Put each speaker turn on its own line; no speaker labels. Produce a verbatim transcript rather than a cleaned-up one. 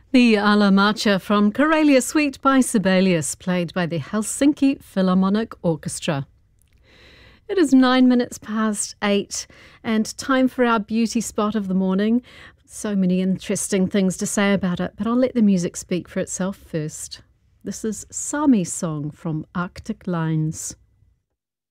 The Ala Marcha from Karelia Suite by Sibelius, played by the Helsinki Philharmonic Orchestra. It is nine minutes past eight and time for our beauty spot of the morning. So many interesting things to say about it, but I'll let the music speak for itself first. This is Sami's song from Arctic Lines.